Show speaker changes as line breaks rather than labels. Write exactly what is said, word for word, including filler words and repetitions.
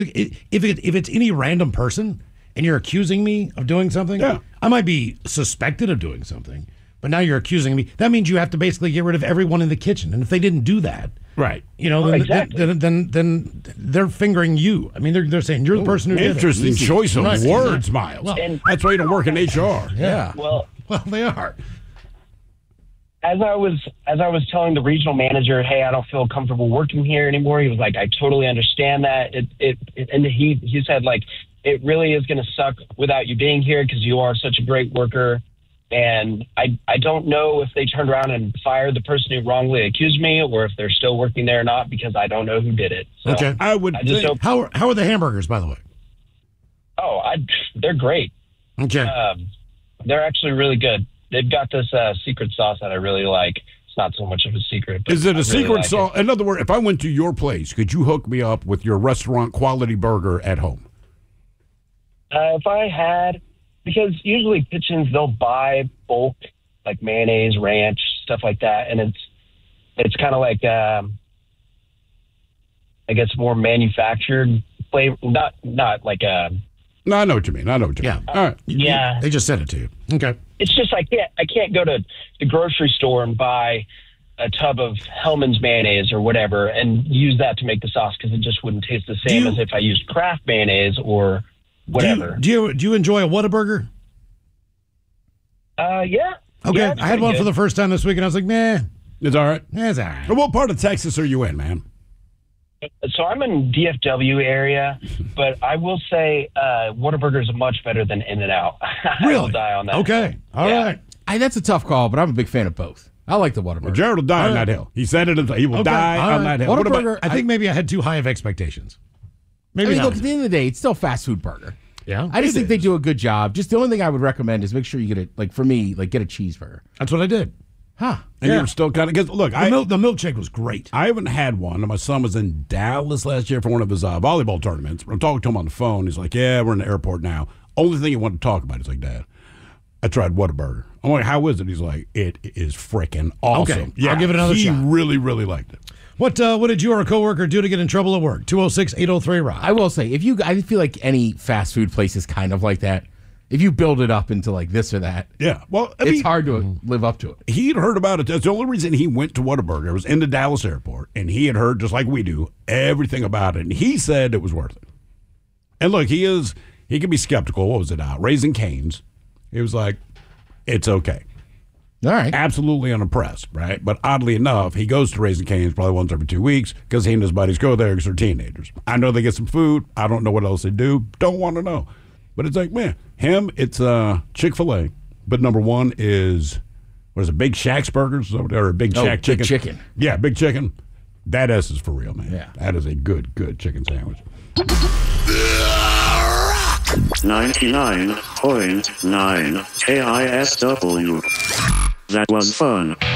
If it if it's any random person and you're accusing me of doing something,
yeah.
I might be suspected of doing something. But now you're accusing me. That means you have to basically get rid of everyone in the kitchen. And if they didn't do that,
right?
You know,
oh,
then,
exactly.
then, then then they're fingering you. I mean, they're they're saying you're the person who did it.
Interesting choice of
right.
words, Miles.
Well,
and,
That's why you don't work in H R.
Yeah.
Well,
well, they are.
As I was as I was telling the regional manager, hey, I don't feel comfortable working here anymore. He was like, I totally understand that. It it, it and he he said like, it really is going to suck without you being here because you are such a great worker. And I I don't know if they turned around and fired the person who wrongly accused me or if they're still working there or not because I don't know who did it. So
okay.
I would
I just
think,
hope,
how, how are the hamburgers, by the way?
Oh, I, they're great.
Okay.
Um, they're actually really good. They've got this uh, secret sauce that I really like. It's not so much of a secret. But
is it a
I really
secret
like
sauce?
it.
In other words, if I went to your place, could you hook me up with your restaurant quality burger at home?
Uh, if I had, because usually kitchens, they'll buy bulk, like mayonnaise, ranch, stuff like that. And it's it's kind of like, um, I guess, more manufactured flavor. Not, not like a...
No, I know what you mean. I know what you
Yeah.
mean. All right.
Yeah.
They just sent it to you. Okay.
It's just I can't I can't go to the grocery store and buy a tub of Hellman's mayonnaise or whatever and use that to make the sauce because it just wouldn't taste the same
you,
as if I used Kraft mayonnaise or whatever.
Do you do you, do you enjoy a Whataburger?
Uh, yeah.
Okay.
Yeah, it's
I had
pretty
one
good.
for the first time this week, and I was like, nah,
It's all right.
that's all right.
And what part of Texas are you in, man?
So I'm in D F W area, but I will say uh, Whataburger is much better than In-N-Out. I will
Really?
die on that.
Okay. All
Yeah.
right.
I, that's a tough call, but I'm a big fan of both. I like the Whataburger.
Well, Jared will die on
right.
that hill. He said it. He will
Okay,
die
all
on
right.
that hill. What about,
Whataburger,
I think maybe I had too high of expectations. Maybe
I mean,
not.
look, at the end of the day, it's still a fast food burger.
Yeah.
I just
it
think they
is.
do a good job. Just the only thing I would recommend is make sure you get it, like for me, like get a cheeseburger.
That's what I did.
Huh.
and
yeah.
you're still kind of, because look,
The,
I,
milk, the milkshake was great.
I haven't had one. My son was in Dallas last year for one of his uh, volleyball tournaments. I'm talking to him on the phone. He's like, yeah, we're in the airport now. Only thing he wanted to talk about is like, Dad, I tried Whataburger. I'm like, how is it? He's like, it is freaking awesome.
Okay,
Yeah,
I'll give it another
he
shot.
really, really liked it.
What uh, what did you or a coworker do to get in trouble at work? two oh six, eight oh three, Rock.
I will say, if you, I feel like any fast food place is kind of like that. If you build it up into like this or that,
Yeah. Well, I
it's
mean,
hard to live up to it.
he'd heard about it. That's the only reason he went to Whataburger. It was in the Dallas airport, and he had heard, just like we do, everything about it. And he said it was worth it. And look, he is, he can be skeptical. What was it out? Raising Cane's. He was like, it's okay.
All right.
Absolutely unimpressed, right? But oddly enough, he goes to Raising Cane's probably once every two weeks because he and his buddies go there because they're teenagers. I know they get some food. I don't know what else they do. Don't want to know. But it's like, man, him, it's uh, Chick-fil-A. But number one is, what is it, Big Shack's Burgers? Or Big
Oh,
Shack
Big
Chicken?
Chicken.
Yeah, Big Chicken. That S is for real, man.
Yeah.
That is a good, good chicken sandwich.
ninety-nine point nine K I S W. That was fun.